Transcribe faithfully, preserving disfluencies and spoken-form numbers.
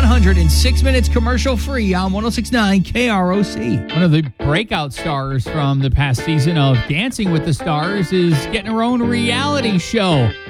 one hundred six minutes commercial free on one oh six point nine K R O C. One of the breakout stars from the past season of Dancing with the Stars is getting her own reality show.